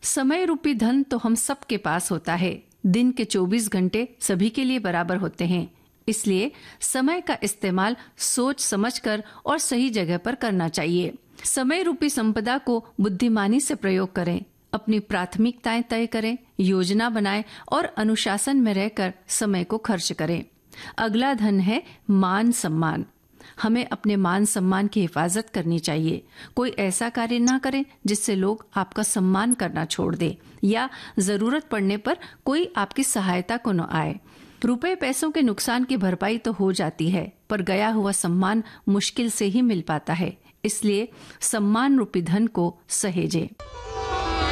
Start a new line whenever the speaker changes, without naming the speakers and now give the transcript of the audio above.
समय रूपी धन तो हम सबके पास होता है। दिन के 24 घंटे सभी के लिए बराबर होते हैं, इसलिए समय का इस्तेमाल सोच समझकर और सही जगह पर करना चाहिए। समय रूपी संपदा को बुद्धिमानी से प्रयोग करें, अपनी प्राथमिकताएं तय करें, योजना बनाएं और अनुशासन में रहकर समय को खर्च करें। अगला धन है मान सम्मान। हमें अपने मान सम्मान की हिफाजत करनी चाहिए। कोई ऐसा कार्य ना करें जिससे लोग आपका सम्मान करना छोड़ दें या जरूरत पड़ने पर कोई आपकी सहायता को न आए। रुपए पैसों के नुकसान की भरपाई तो हो जाती है, पर गया हुआ सम्मान मुश्किल से ही मिल पाता है। इसलिए सम्मान रूपी धन को सहेजें।